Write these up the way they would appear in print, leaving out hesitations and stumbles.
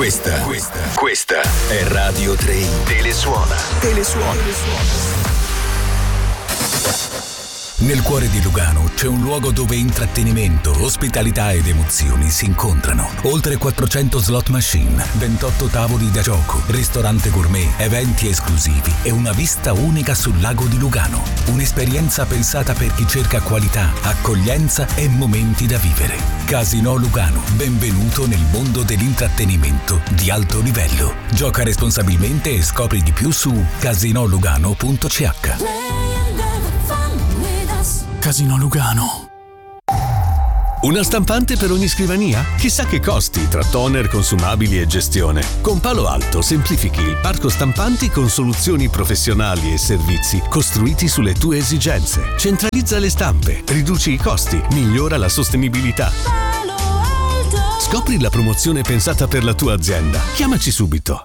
Questa è Radio 3. Telesuona. Nel cuore di Lugano c'è un luogo dove intrattenimento, ospitalità ed emozioni si incontrano. Oltre 400 slot machine, 28 tavoli da gioco, ristorante gourmet, eventi esclusivi e una vista unica sul lago di Lugano. Un'esperienza pensata per chi cerca qualità, accoglienza e momenti da vivere. Casino Lugano, benvenuto nel mondo dell'intrattenimento di alto livello. Gioca responsabilmente e scopri di più su casinolugano.ch. Casino Lugano. Una stampante per ogni scrivania? Chissà che costi tra toner, consumabili e gestione. Con Palo Alto semplifichi il parco stampanti con soluzioni professionali e servizi costruiti sulle tue esigenze. Centralizza le stampe, riduci i costi, migliora la sostenibilità. Palo Alto. Scopri la promozione pensata per la tua azienda. Chiamaci subito.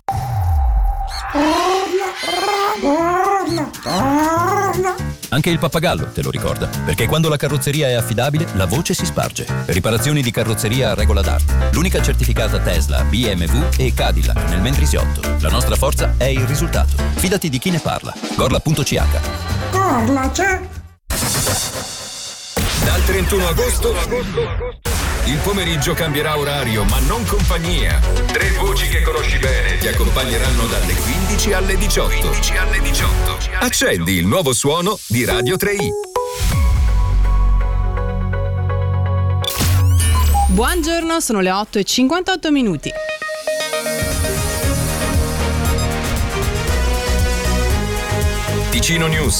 Anche il pappagallo te lo ricorda, perché quando la carrozzeria è affidabile, la voce si sparge. Riparazioni di carrozzeria a regola d'arte. L'unica certificata Tesla, BMW e Cadillac nel Mendrisiotto. La nostra forza è il risultato. Fidati di chi ne parla. Gorla.ch. Gorla c'è. Dal 31 agosto il pomeriggio cambierà orario, ma non compagnia. 3 voci che conosci bene ti accompagneranno dalle 15 alle 18. Accendi il nuovo suono di Radio 3i. Buongiorno, sono le 8:58. Ticino News.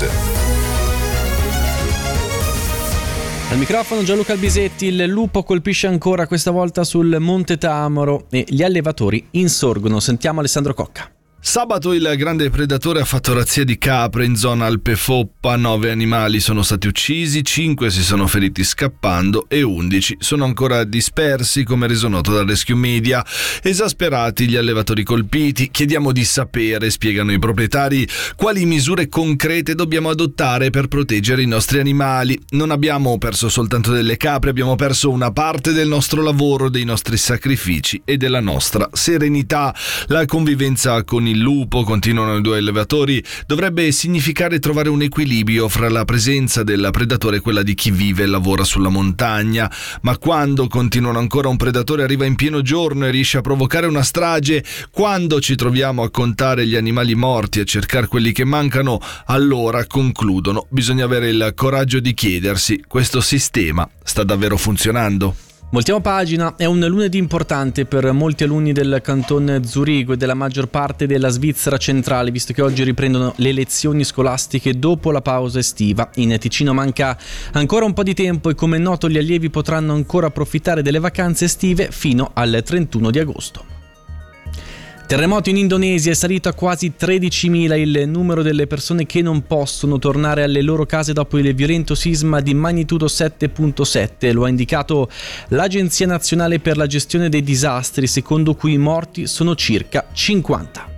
Al microfono Gianluca Albisetti. Il lupo colpisce ancora, questa volta sul Monte Tamaro, e gli allevatori insorgono. Sentiamo Alessandro Cocca. Sabato il grande predatore ha fatto razzia di capre in zona Alpe Foppa. 9 animali sono stati uccisi, 5 si sono feriti scappando e 11 sono ancora dispersi, come reso noto dal Rescue Media. Esasperati gli allevatori colpiti, chiediamo di sapere, spiegano i proprietari, quali misure concrete dobbiamo adottare per proteggere i nostri animali. Non abbiamo perso soltanto delle capre, abbiamo perso una parte del nostro lavoro, dei nostri sacrifici e della nostra serenità. La convivenza con il lupo, continuano i 2 allevatori, dovrebbe significare trovare un equilibrio fra la presenza del predatore e quella di chi vive e lavora sulla montagna. Ma quando, continuano ancora, un predatore arriva in pieno giorno e riesce a provocare una strage, quando ci troviamo a contare gli animali morti e a cercare quelli che mancano, allora, concludono, bisogna avere il coraggio di chiedersi: questo sistema sta davvero funzionando? Voltiamo pagina. È un lunedì importante per molti alunni del canton Zurigo e della maggior parte della Svizzera centrale, visto che oggi riprendono le lezioni scolastiche dopo la pausa estiva. In Ticino manca ancora un po' di tempo e, come è noto, gli allievi potranno ancora approfittare delle vacanze estive fino al 31 di agosto. Terremoto in Indonesia, è salito a quasi 13.000 il numero delle persone che non possono tornare alle loro case dopo il violento sisma di magnitudo 7.7. Lo ha indicato l'Agenzia Nazionale per la Gestione dei Disastri, secondo cui i morti sono circa 50.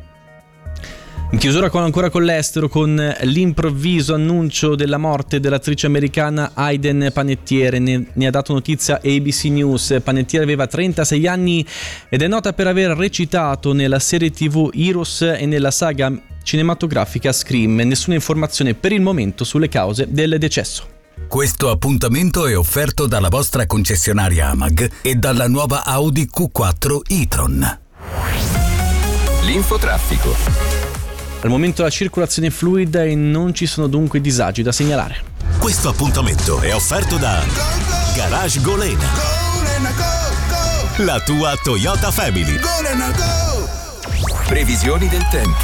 In chiusura ancora con l'estero, con l'improvviso annuncio della morte dell'attrice americana Hayden Panettiere. Ne ha dato notizia ABC News. Panettiere aveva 36 anni ed è nota per aver recitato nella serie TV Heroes e nella saga cinematografica Scream. Nessuna informazione per il momento sulle cause del decesso. Questo appuntamento è offerto dalla vostra concessionaria AMAG e dalla nuova Audi Q4 e-tron. L'infotraffico. Al momento la circolazione è fluida e non ci sono dunque disagi da segnalare. Questo appuntamento è offerto da Garage Golena, la tua Toyota Family. Previsioni del tempo.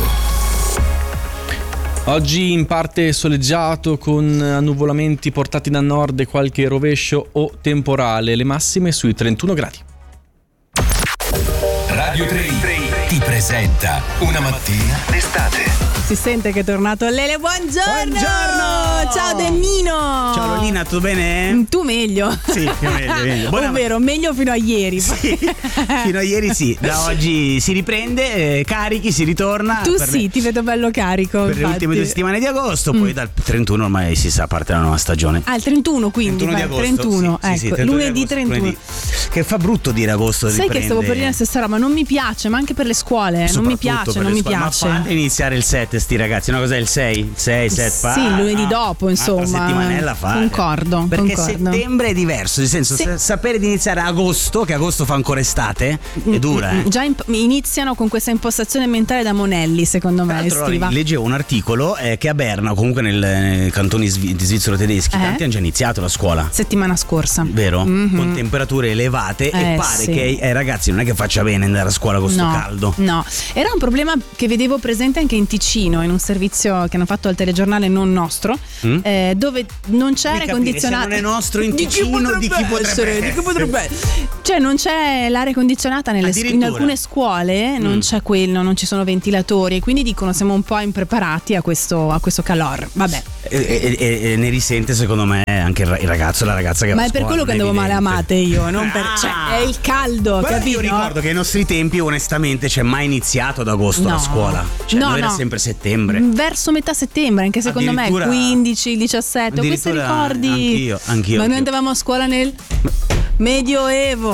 Oggi in parte soleggiato, con annuvolamenti portati da nord e qualche rovescio o temporale. Le massime sui 31 gradi. Radio 3. ti presenta Una mattina d'estate. Si sente che è tornato Lele, buongiorno! Buongiorno! Ciao Dennino! Ciao Lolina, tutto bene? Tu meglio. Sì, più meglio. Ovvero, meglio fino a ieri. Sì, fino a ieri sì. Da oggi si riprende, carichi, si ritorna. Tu sì, ti vedo bello carico. Per le ultime 2 settimane di agosto, poi dal 31 ormai si sa, parte la nuova stagione. Ah, il 31 quindi. 31 di agosto. 31, sì, ecco, sì, 31 lunedì agosto, 31. lunedì. Che fa brutto dire agosto. Sai che stavo per dire la stessa roba, non mi piace, ma anche per le scuole, non mi piace, non mi piace. Ma fate iniziare il 7 sti ragazzi, no? Cos'è il 6? 6, 7, sì, il lunedì dopo, insomma. Una settimanella fare. Concordo. Perché settembre è diverso, nel senso sapere di iniziare agosto, che agosto fa ancora estate, è dura. Già iniziano con questa impostazione mentale da Monelli, secondo me, estiva. Leggevo un articolo che a Berna, comunque nei cantoni svizzero-tedeschi, tanti hanno già iniziato la scuola. Settimana scorsa. Vero? Con temperature elevate e pare che ai ragazzi non è che faccia bene andare a scuola con sto caldo. No, era un problema che vedevo presente anche in Ticino, in un servizio che hanno fatto al telegiornale non nostro, dove non c'è aria condizionata. Se non è nostro in Ticino, di chi potrebbe essere? Cioè non c'è l'aria condizionata in alcune scuole, non c'è quello, non ci sono ventilatori, e quindi dicono siamo un po' impreparati a questo calor. Vabbè. E ne risente secondo me anche il ragazzo e la ragazza che va a scuola. Ma è per quello che andavo male a mate io, non per, cioè è il caldo, capito? Io ricordo che ai nostri tempi onestamente c'è mai iniziato ad agosto la scuola, cioè era sempre settembre, verso metà settembre, anche secondo me 15, 17, questo ricordi? Anch'io. Ma noi andavamo a scuola nel Medioevo.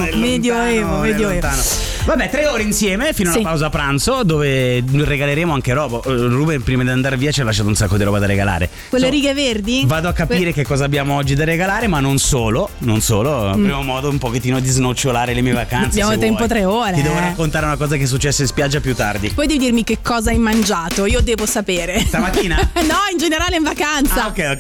Vabbè, 3 ore insieme fino alla pausa pranzo, dove regaleremo anche roba. Ruben prima di andare via ci ha lasciato un sacco di roba da regalare. Quelle righe verdi? Vado a capire che cosa abbiamo oggi da regalare, ma non solo. Avremo modo un pochettino di snocciolare le mie vacanze. Abbiamo tempo 3 ore. Ti devo raccontare una cosa che è successa in spiaggia più tardi. Poi devi dirmi che cosa hai mangiato, io devo sapere. Stamattina? No, in generale in vacanza. Ok.